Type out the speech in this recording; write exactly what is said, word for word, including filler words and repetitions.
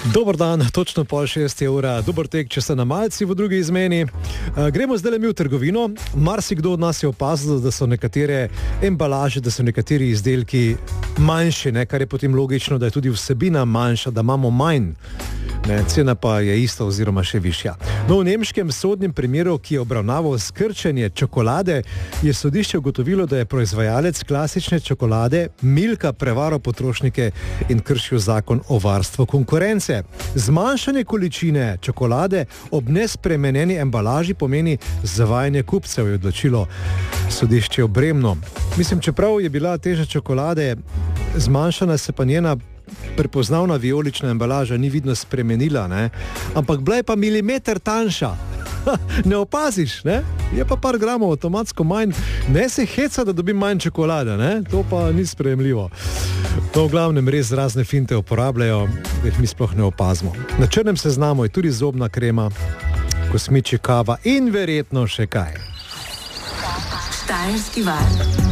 Dober dan, točno pol šest ura, dober tek, če ste na malci v drugi izmeni. Uh, gremo zdaj le mi v trgovino. Marsikdo od nas je opazil, da so nekatere embalaže, da so nekateri izdelki manjši, ne? Kar je potem logično, da je tudi vsebina manjša, da imamo manj. Ne, cena pa je ista oziroma še višja. No, v nemškem sodnem primeru, ki je obravnaval skrčenje čokolade, je sodišče ugotovilo, da je proizvajalec klasične čokolade Milka prevaral potrošnike in kršil zakon o varstvu konkurence. Zmanjšanje količine čokolade ob nespremenjeni embalaži pomeni zavajanje kupcev, je odločilo sodišče v Bremnu. Mislim, čeprav je bila teža čokolade zmanjšana, se pa njena prepoznavna vijolična embalaža ni vidno spremenila, ne? Ampak bila je pa milimeter tanjša. Ne opaziš, ne? Je pa par gramov avtomatsko manj. Ne se heca, da dobim manj čokolade, ne? To pa ni sprejemljivo. To v glavnem res razne finte uporabljajo, da jih mi sploh ne opazimo. Na črnem seznamu je tudi zobna krema, kosmičji kava in verjetno še kaj. Štajerski val.